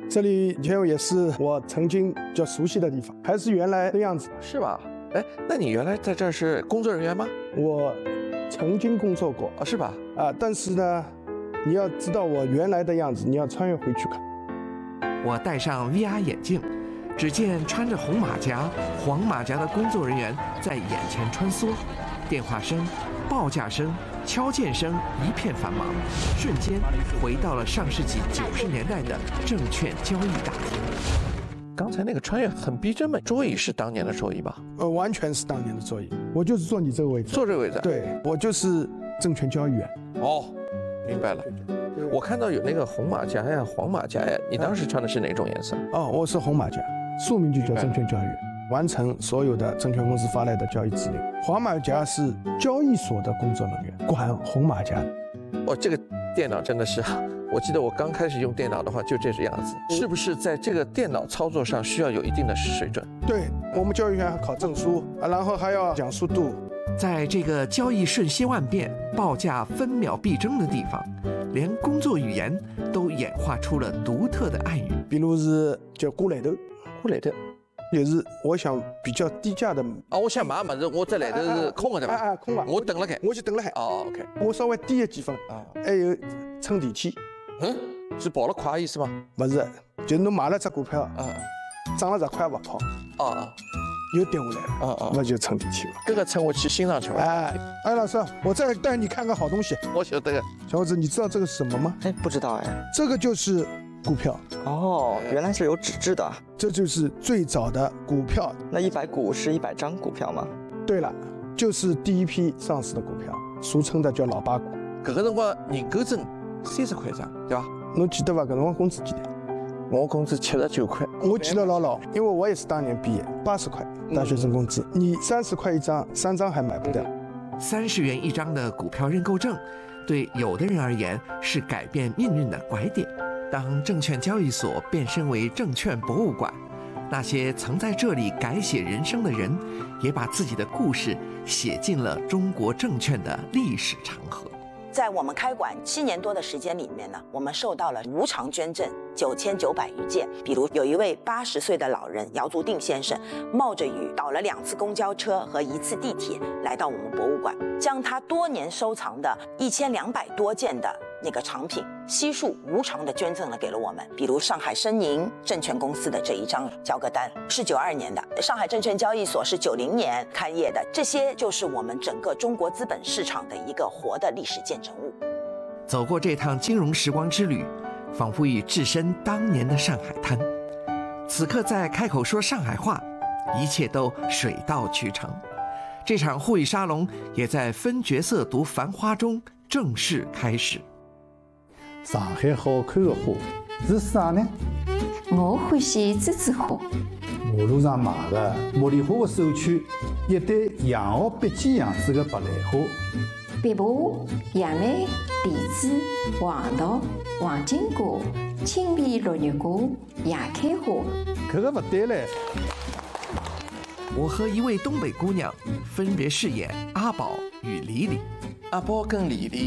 这里以前也是我曾经比较熟悉的地方，还是原来的样子。 是吧？哎，那你原来在这儿是工作人员吗？ 我曾经工作过是吧？ 但是呢，你要知道我原来的样子，你要穿越回去看。 我戴上 VR 眼镜，只见穿着红马甲、黄马甲的工作人员在眼前穿梭，电话声、报价声、敲键声一片繁忙，瞬间回到了上世纪90年代的证券交易大厅。 刚才那个穿越很逼真嘛，桌椅是当年的桌椅吧？ 完全是当年的座椅，我就是坐你这个位置。 坐这个位置？ 对，我就是证券交易员。 哦，明白了。我看到有那个红马甲呀、黄马甲呀，你当时穿的是哪种颜色？ 我是红马甲，宿命就叫证券交易员，完成所有的证券公司发来的交易指令。黄马甲是交易所的工作人员，管红马甲。 这个电脑真的是，我记得我刚开始用电脑的话就这样子，是不是在这个电脑操作上需要有一定的水准？ 对，我们交易员还考证书然后还要讲速度。 在这个交易瞬息万变、报价分秒必争的地方，连工作语言都演化出了独特的暗语。 比如是叫过来头， 过来头， 就是我想比较低价的我想买么子，我这来头是空的对吧？ 空的， 我等了开， 我就等了海。 OK， 我稍微低了几分还有乘地气。 是跑得快意思吗？ 不是，就是侬买了只股票涨了10块不跑又跌下来了那就乘地气了。 这个乘我去欣赏去吧。 老师，我再带你看个好东西。 我晓得。 小伙子，你知道这个是什么吗？ 不知道这个就是股票。 原来是有纸质的。 这就是最早的股票。 那100股是100张股票吗？ 对了，就是第一批上市的股票，俗称的叫老八股。 搿个辰光人工证30块一张，对吧？ 侬记得吧？搿辰光工资几钿？ 我工资79块。 我记得牢，因为我也是当年毕业，80块大学生工资。你30块一张，3张还买不掉。 30元一张的股票认购证，对有的人而言是改变命运的拐点。当证券交易所变身为证券博物馆，那些曾在这里改写人生的人，也把自己的故事写进了中国证券的历史长河。 在我们开馆7年多的时间里面呢，我们受到了无偿捐赠9900余件。比如有一位80岁的老人姚竹定先生，冒着雨倒了2次公交车和1次地铁来到我们博物馆，将他多年收藏的1200多件的那个藏品悉数无偿的捐赠了给了我们。比如上海申宁证券公司的这一张交割单是92年的，上海证券交易所是90年开业的，这些就是我们整个中国资本市场的一个活的历史见证物。 走过这趟金融时光之旅，仿佛已置身当年的上海滩。此刻在开口说上海话，一切都水到渠成。这场沪语沙龙也在分角色读繁花中正式开始。 上海好看的花是啥呢？ 我欢喜栀子花。 马路上卖的茉莉花的手圈，一对洋澳笔记样子的白兰花。 碧波、杨梅、荔枝、黄桃、黄金瓜、青皮绿叶瓜、野开花。 这个不对嘞。 我和一位东北姑娘分别饰演阿宝与李李。 阿宝跟李李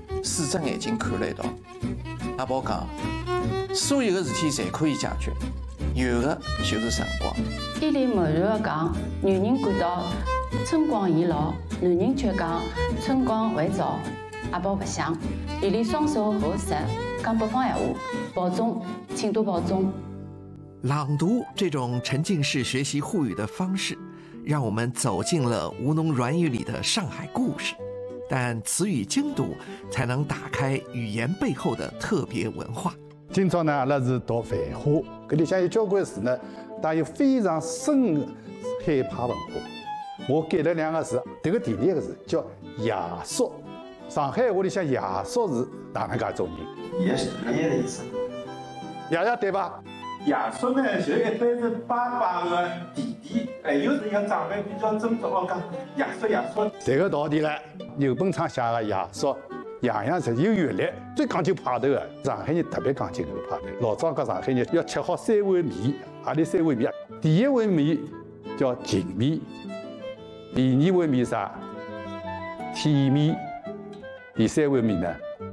4只眼睛看了一道。阿宝讲，所有的事体侪可以解决，有的就是辰光。 伊里默然地讲，女人感到春光已老，男人却讲春光还早。阿宝不想，李李双手合十，讲北方闲话，保重，请多保重。 朗读这种沉浸式学习沪语的方式，让我们走进了吴侬软语里的上海故事。但词语精读才能打开语言背后的特别文化。 今朝呢，阿拉是读《繁花》，搿里向有交关字呢，带有非常深的海派文化。我改了2个字，迭个第2个字叫夜宿。上海话里向夜宿是哪能介种人？ 也是爷爷的意思。 爷爷对吧？ 爷叔呢，就一般是爸爸的弟弟，还有是一个长辈比较尊重我讲爷叔爷叔。 这个道理呢，牛本昌写的爷叔，样样是有阅历，最讲究派头的。上海人特别讲究这个派头。老早讲上海人要吃好3碗面，何里3碗面啊？第1碗面叫秦面，第2碗面啥？体面，第3碗面呢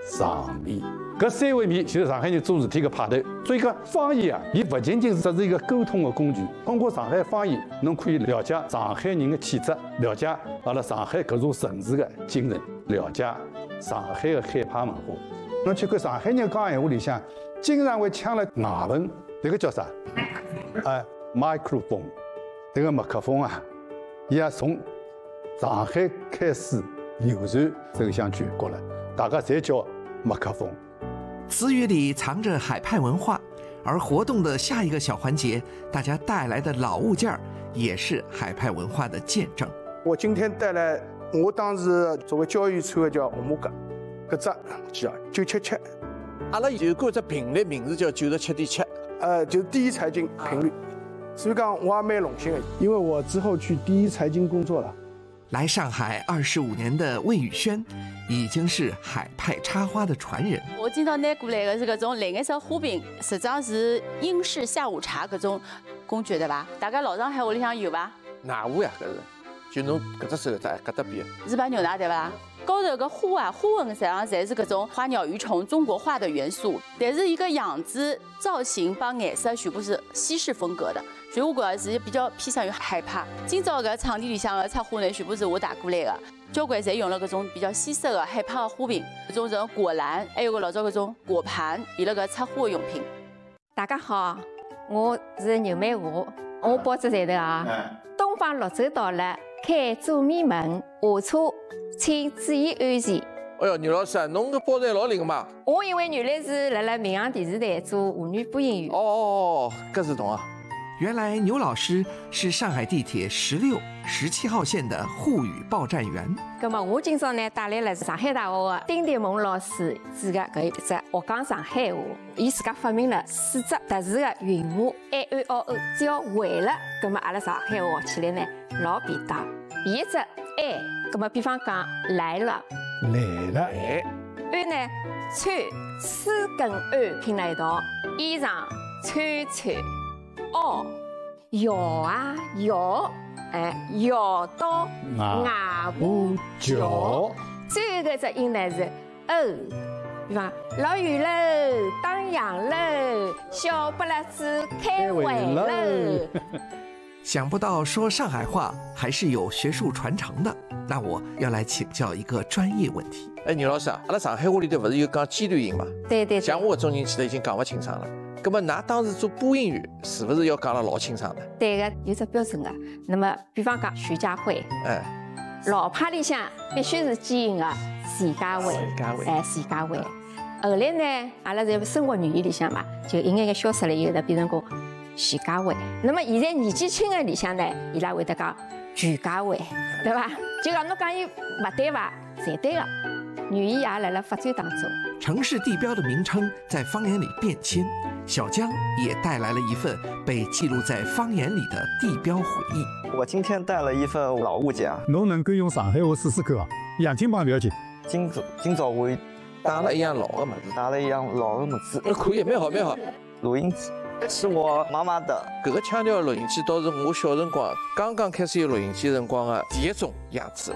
场面。搿三位面就是上海人做事体个派头。所以讲方言啊，伊勿仅仅只是一个沟通的工具。通过上海方言，侬可以了解上海人的气质，了解阿拉上海搿座城市的精神，了解上海的海派文化。侬去看上海人讲闲话里向，经常会抢了外文，这个叫啥？microphone， 这个麦克风啊，伊也从上海开始流传走向全国了，大家侪叫麦克风。 词语里藏着海派文化，而活动的下一个小环节，大家带来的老物件也是海派文化的见证。 我今天带来，我当时作为教育穿的叫红马甲，搿只叫977， 阿拉有过只频率名字叫97.7， 就是第一财经频率。所以讲我也蛮荣幸的，因为我之后去第一财经工作了。 来上海25年的魏宇轩，已经是海派插花的传人。 我今朝拿过来的是搿种蓝颜色花瓶，实际上是英式下午茶搿种工具对伐？大家老上海屋里向有伐？ 哪壶呀？搿是，就侬搿只手在搿搭边。 日本牛奶对伐？高头个花啊，花纹实际上侪是搿种花鸟鱼虫中国画的元素，但是一个样子、造型帮颜色全部是西式风格的，所以我觉着是比较偏向于海派。今朝搿场地里向的插花呢，全部是我带过来的，交关侪用了搿种比较西式的海派的花瓶，搿种人果篮，还有个老早搿种果盘，变了搿插花的用品。 大家好，我是牛美华，我报纸在头啊。东方绿洲到了，开左面门，下车请注意安全。 哎哟，牛老师啊，侬搿包材老灵嘛！ 我因为原来是辣辣民航电视台做妇女播音员。 搿是懂啊。 原来牛老师是上海地铁16、17号线的沪语报站员。 咁么，我今朝呢带来了上海大学的丁迪蒙老师主的搿一只学讲上海话。伊自家发明了4只特殊的韵母 A A O O， 只要会了，咁么阿拉上海话学起来呢老便当。第一只 A， 咁么比方讲来了， 来了， 安呢穿丝跟安拼在一道，衣裳穿。摇啊摇，摇到外婆桥。最后一只音呢是比方老远喽，打烊喽，小不拉子开会喽。 想不到说上海话还是有学术传承的，那我要来请教一个专业问题。 牛老师啊，阿拉上海话里头不是有讲尖端音嘛？ 对。 像我这种人其实已经讲不清爽了。那么，㑚当时做播音员，是不是要讲了老清爽的？ 对个，有只标准的。那么，比方讲徐家汇，老派里向必须是基因的徐家汇，徐家汇。后来呢，阿拉在生活语言里向嘛，就一眼眼消失了，以后呢变成个徐家汇。那么现在年纪轻的里向呢，伊拉会得讲徐家汇，对吧？就讲侬讲伊勿对伐？侪对个。语言也辣辣发展当中。 城市地标的名称在方言里变迁，小江也带来了一份被记录在方言里的地标回忆。 我今天带了一份老物件啊， 侬能够用上海话试试看啊？洋泾浜不要紧。 今朝我打了一样老的么子， 打了一样老的么子。 可以，蛮好蛮好。 录音机是我妈妈的。 搿个腔调的录音机倒是我小辰光刚刚开始有录音机辰光的第一种样子。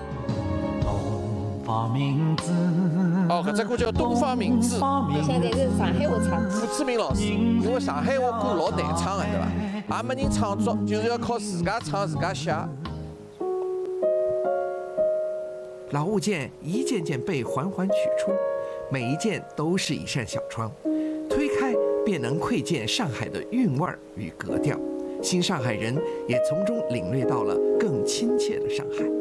搿只歌叫《东方明珠》。 现在是上海话唱。 胡志明老师，因为上海话歌老难唱的，对伐？也没人创作，就是要靠自家唱自家写。 老物件一件件被缓缓取出，每一件都是一扇小窗，推开便能窥见上海的韵味与格调。新上海人也从中领略到了更亲切的上海。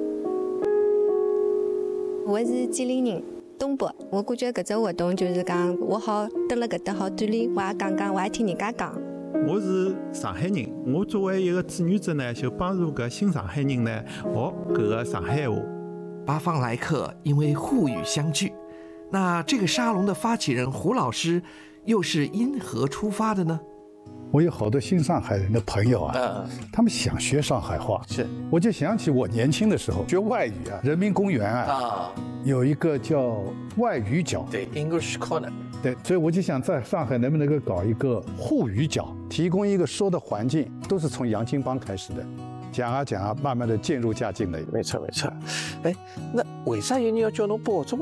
我是吉林人，东北。我感觉搿只活动就是讲，我好蹲辣搿搭好锻炼，我也讲，我也听人家讲。 我是上海人，我作为一个志愿者呢，就帮助搿新上海人呢学搿个上海话。 八方来客因为沪语相聚，那这个沙龙的发起人胡老师又是因何出发的呢？ 我有好多新上海人的朋友啊，他们想学上海话， 是， 我就想起我年轻的时候学外语啊，人民公园啊，有一个叫外语角， 对 ，English Corner， 对，所以我就想在上海能不能够搞一个沪语角，提供一个说的环境，都是从洋泾浜开始的，讲啊，慢慢的渐入佳境了。 没错。哎，那为啥有人要叫侬保重呢？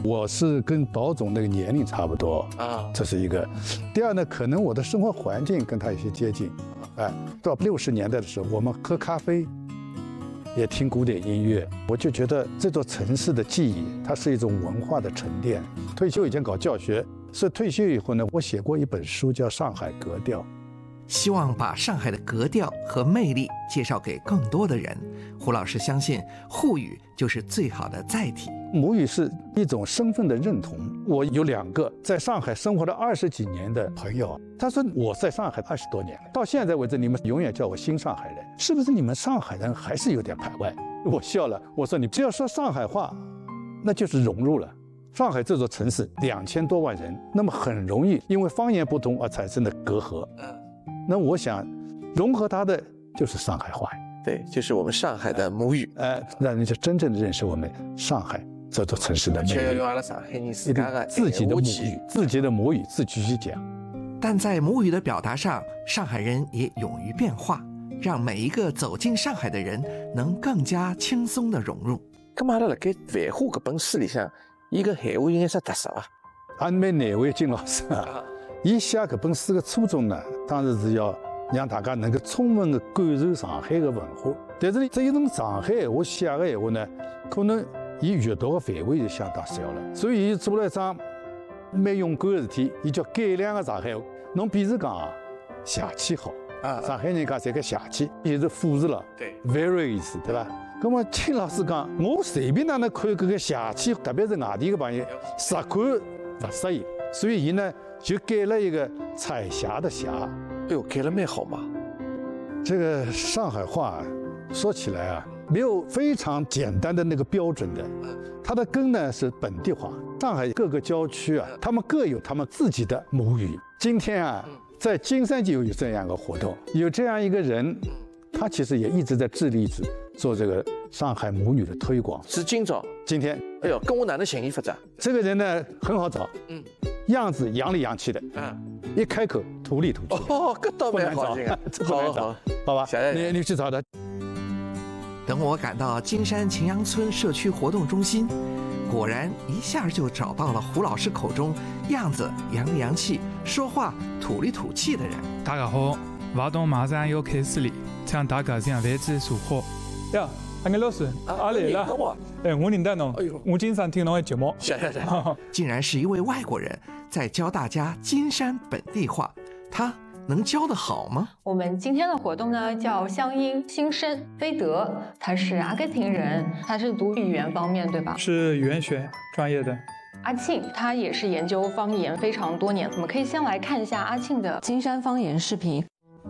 我是跟保总那个年龄差不多啊，这是一个。第二呢，可能我的生活环境跟他有些接近，到60年代的时候，我们喝咖啡，也听古典音乐，我就觉得这座城市的记忆，它是一种文化的沉淀。退休以前搞教学，所以退休以后呢，我写过一本书叫《上海格调》。 希望把上海的格调和魅力介绍给更多的人。胡老师相信沪语就是最好的载体。 母语是一种身份的认同。我有2个在上海生活了20几年的朋友，他说我在上海20多年了，到现在为止你们永远叫我新上海人，是不是你们上海人还是有点排外？我笑了，我说你只要说上海话，那就是融入了。上海这座城市2000多万人，那么很容易因为方言不同而产生的隔阂。那我想融合它的就是上海话， 对，就是我们上海的母语， 让人家真正的认识我们上海这座城市的魅力。自己的母语，自己的母语自己去讲。 但在母语的表达上，上海人也勇于变化，让每一个走进上海的人能更加轻松地融入。 咁阿拉辣盖繁花搿本书里向，伊个闲话有眼啥特色啊？ 俺蛮难为金老师啊。伊写搿本书的初衷呢，当然是要让大家能够充分的感受上海的文化。但是呢，这一种上海闲话写的闲话呢，可能伊阅读的范围就相当小了。所以伊做了一桩蛮勇敢的事体，伊叫改良的上海话。侬比如讲邪气好上海人讲这个邪气，也是复字了，对 ，very 意思，对吧？那么秦老师讲，我随便哪能看搿个邪气，特别是外地的朋友，实看勿适宜，所以伊呢。就改了一个彩霞的霞， 哎呦，改了蛮好嘛。 这个上海话说起来啊，没有非常简单的那个标准的，它的根呢是本地化。上海各个郊区啊，他们各有他们自己的母语。今天啊，在金山就有这样一个活动，有这样一个人，他其实也一直在致力于做这个上海母语的推广。 是今天，哎呦，跟我哪能寻伊法子？ 这个人呢很好找，样子洋里洋气的，一开口土里土气。 哦，搿倒蛮好听啊， 好吧，你去找他。 等我赶到金山秦阳村社区活动中心，果然一下就找到了胡老师口中样子洋里洋气、说话土里土气的人。 大家好，活动马上要开始了，请大家向位置坐好。呀，安老师，来了。哎，我认得侬，我经常听侬的节目。 谢。 竟然是一位外国人在教大家金山本地话，他能教得好吗？ 我们今天的活动呢叫乡音新生。菲德他是阿根廷人，他是读语言方面对吧？ 是语言学专业的。 阿庆他也是研究方言非常多年，我们可以先来看一下阿庆的金山方言视频。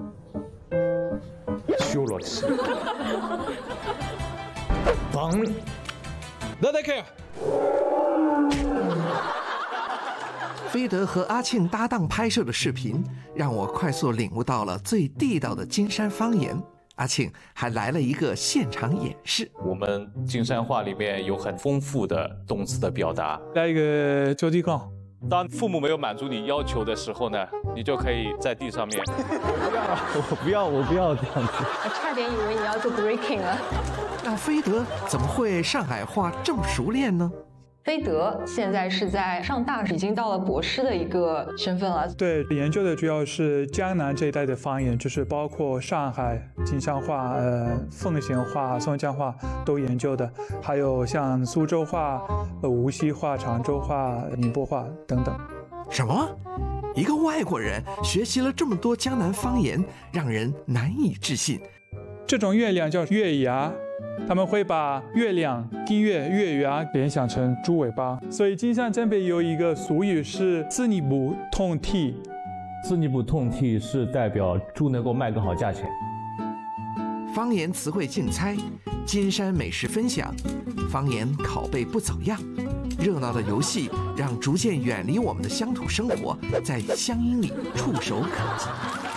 修了吃。帮。那再看。 菲德和阿庆搭档拍摄的视频，让我快速领悟到了最地道的金山方言。阿庆还来了一个现场演示。 我们金山话里面有很丰富的动词的表达。 来一个脚底杠。 当父母没有满足你要求的时候呢，你就可以在地上面。 我不要这样子。 我差点以为你要做 breaking 了。 那菲德怎么会上海话这么熟练呢？ 菲德现在是在上大，已经到了博士的一个身份了。 对，研究的主要是江南这一带的方言，就是包括上海金山话、奉贤话、松江话都研究的，还有像苏州话、无锡话、常州话、宁波话等等。 什么？一个外国人学习了这么多江南方言，让人难以置信。 这种月亮叫月牙，他们会把月亮、丁月、月牙联想成猪尾巴，所以金山这边有一个俗语是“自你不痛踢”。 自你不痛踢是代表猪能够卖个好价钱。 方言词汇竞猜，金山美食分享，方言拷贝不走样。热闹的游戏让逐渐远离我们的乡土生活在乡音里触手可及。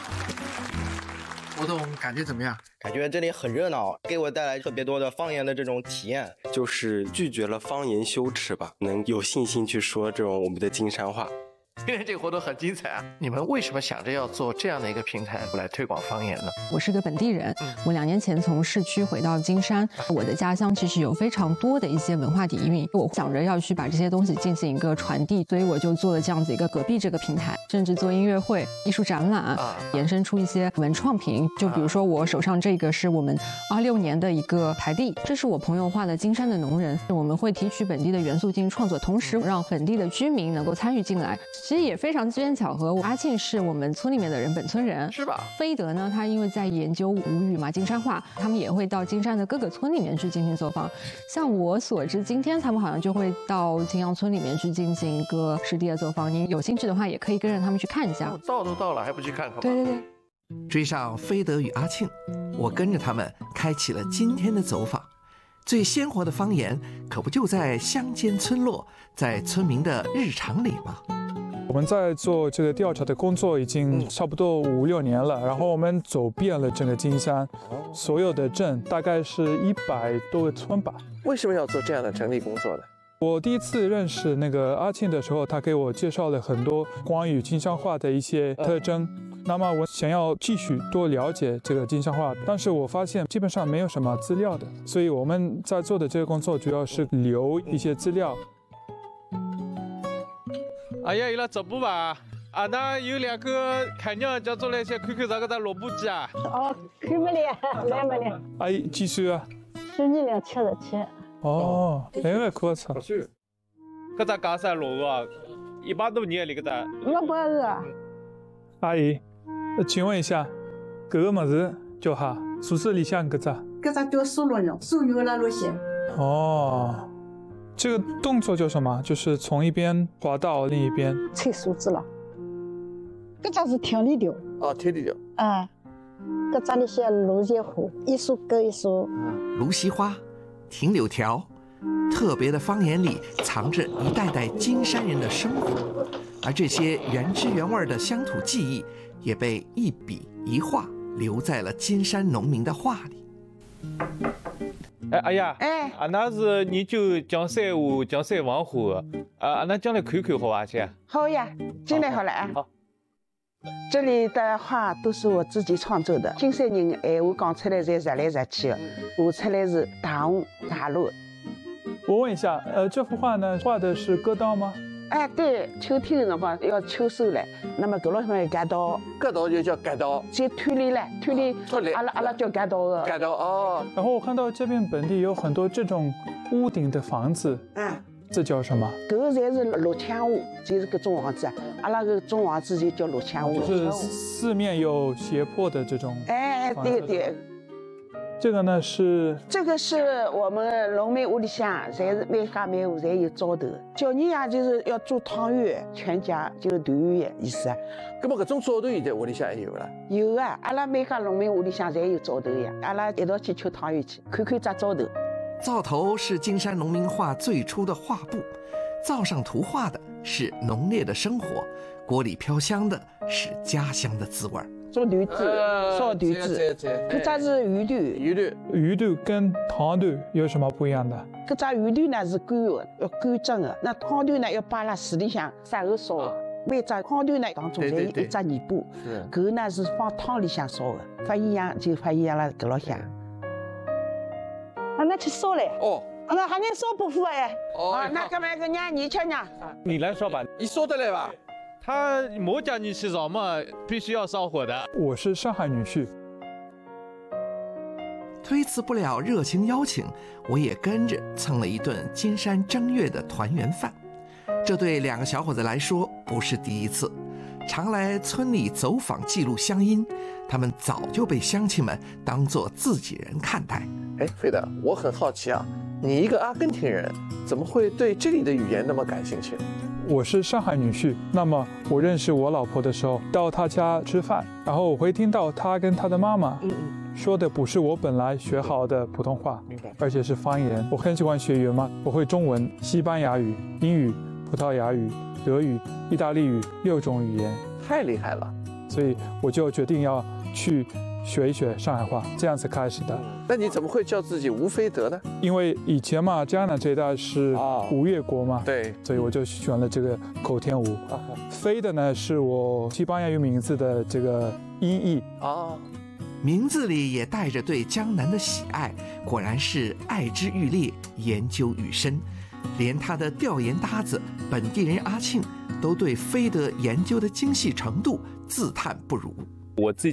活动感觉怎么样？ 感觉这里很热闹，给我带来特别多的方言的这种体验。 就是拒绝了方言羞耻吧，能有信心去说这种我们的金山话。 今天这个活动很精彩啊！你们为什么想着要做这样的一个平台来推广方言呢？ 我是个本地人，我2年前从市区回到金山，我的家乡其实有非常多的一些文化底蕴，我想着要去把这些东西进行一个传递，所以我就做了这样子一个隔壁这个平台，甚至做音乐会、艺术展览，延伸出一些文创品。就比如说我手上这个是我们26年的一个台历，这是我朋友画的金山的农人，我们会提取本地的元素进行创作，同时让本地的居民能够参与进来。其实也非常机缘巧合，阿庆是我们村里面的人，本村人是吧？ 飞德呢，他因为在研究吴语嘛，金山话，他们也会到金山的各个村里面去进行走访。像我所知，今天他们好像就会到金阳村里面去进行一个实地的走访。你有兴趣的话，也可以跟着他们去看一下。 到都到了，还不去看看？ 对对对。 追上飞德与阿庆，我跟着他们开启了今天的走访。最鲜活的方言，可不就在乡间村落，在村民的日常里吗？ 我们在做这个调查的工作已经差不多5、6年了，然后我们走遍了整个金山，所有的镇大概是100多个村吧。 为什么要做这样的整理工作呢？ 我第一次认识那个阿庆的时候，他给我介绍了很多关于金山话的一些特征。那么我想要继续多了解这个金山话，但是我发现基本上没有什么资料的，所以我们在做的这个工作主要是留一些资料。 哎呀，伊拉直播吧？啊，那有2个看娘家做了一些看看这个萝卜鸡啊。 哦，看没了，来没了。 阿姨几岁啊？ 去年277。 哦，那个可操。 搿只家山萝卜啊，100多年那个的。 600个。 阿姨，请问一下，搿个物事叫啥？宿舍里向搿只？ 搿只叫酥肉肉，酥肉了肉馅。 哦。这个动作叫什么？就是从一边滑到另一边。 切树枝了。搿只是调理条。 哦，调理条。 啊，搿只里向芦荟花，一束搁一束。 芦荟花，停柳条，特别的方言里藏着一代代金山人的生活，而这些原汁原味的乡土记忆，也被一笔一画留在了金山农民的画里。 哎，阿爷，阿那是研究江山话、江山文化的，阿那将来看看好伐？姐？ 好呀，进来好了啊。好。这里的话都是我自己创作的，金山人闲话讲出来侪直来直去的，画出来是大红大绿。 我问一下，这幅画呢，画的是割稻吗？ 哎，对，秋天的辰光要秋收了，那么搿老向割稻， 割稻就叫割稻， 就脱离了，脱离，阿拉叫割稻的。 割稻哦。 然后我看到这边本地有很多这种屋顶的房子，这叫什么？ 搿个侪是落墙屋，就是搿种房子，阿拉搿种房子就叫落墙屋。 就是四面有斜坡的这种。 哎，对对。 这个呢是？ 这个是我们农民屋里向，侪是每家每户侪有灶头。小人呀，就是要做汤圆，全家就是团圆的意思。 那么搿种灶头现在屋里向还有了？ 有啊，阿拉每家农民屋里向侪有灶头呀。阿拉一道去吃汤圆去，看看只灶头。 灶头是金山农民画最初的画布，灶上涂画的是浓烈的生活，锅里飘香的是家乡的滋味。 做团子，烧团子，搿只是鱼团。 鱼团跟汤团有什么不一样的？ 搿只鱼团呢是干的，要干蒸的；那汤团呢要摆辣水里向晒后烧的。每只汤团呢当中侪有一只泥巴，搿呢是放汤里向烧的，发营养就发营养了搿老香。那去烧嘞？哦，那还能烧不腐哎？哦，那干嘛个让你吃呢？ 你来烧吧， 你烧得来吧？ 他没叫你去烧嘛，必须要烧火的。 我是上海女婿， 推辞不了热情邀请，我也跟着蹭了一顿金山正月的团圆饭。这对2个小伙子来说不是第一次，常来村里走访记录乡音，他们早就被乡亲们当作自己人看待。哎，飞德，我很好奇啊，你一个阿根廷人，怎么会对这里的语言那么感兴趣？ 我是上海女婿，那么我认识我老婆的时候，到她家吃饭，然后我会听到她跟她的妈妈说的不是我本来学好的普通话，而且是方言。我很喜欢学语言嘛，我会中文、西班牙语、英语、葡萄牙语、德语、意大利语6种语言， 太厉害了。 所以我就决定要去学一学上海话，这样子开始的。 那你怎么会叫自己吴飞德呢？ 因为以前嘛，江南这一带是吴越国嘛， 对， 所以我就选了这个口天吴。飞的呢是我西班牙语名字的这个音译名字里也带着对江南的喜爱，果然是爱之愈烈，研究愈深。连他的调研搭子本地人阿庆都对飞德研究的精细程度自叹不如。 我自